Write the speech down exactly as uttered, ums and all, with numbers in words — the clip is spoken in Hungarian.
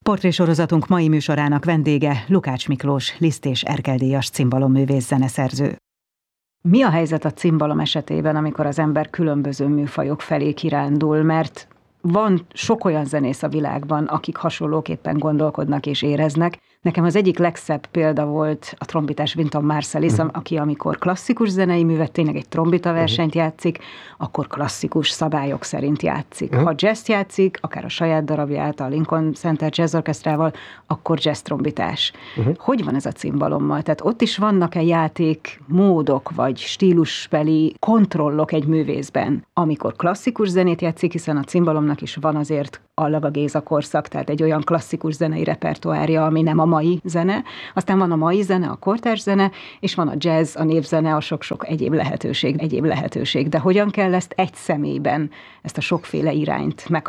Portrésorozatunk mai műsorának vendége Lukács Miklós, Liszt és Erkel-díjas cimbalomművész zeneszerző. Mi a helyzet a cimbalom esetében, amikor az ember különböző műfajok felé kirándul, mert van sok olyan zenész a világban, akik hasonlóképpen gondolkodnak és éreznek. Nekem az egyik legszebb példa volt a trombitás Wynton Marsalis, uh-huh. aki amikor klasszikus zenei művet, tényleg egy trombita versenyt uh-huh. játszik, akkor klasszikus szabályok szerint játszik. Uh-huh. Ha jazz játszik, akár a saját darabját, a Lincoln Center Jazz Orchestrával, akkor jazz trombitás. Uh-huh. Hogy van ez a cimbalommal? Tehát ott is vannak-e játékmódok, vagy stílusbeli kontrollok egy művészben, amikor klasszikus zenét játszik, hiszen a cimbalomnak is van azért Allaga Géza korszak, tehát egy olyan klasszikus zenei repertoárja, ami nem a mai zene. Aztán van a mai zene, a kortárs zene, és van a jazz, a népzene, a sok-sok egyéb lehetőség, egyéb lehetőség. De hogyan kell ezt egy személyben, ezt a sokféle irányt meg